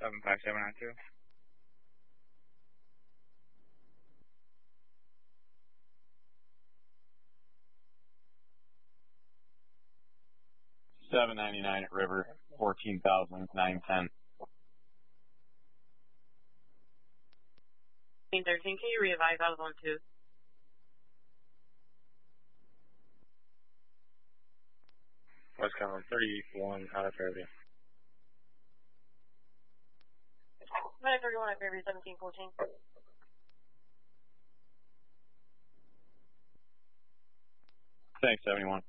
75792. $799 at River, 14,910. 13, can you re-advise? I was on 2. West Column 31 out of Fairview. 31 at Fairview, 1714. Thanks, 71.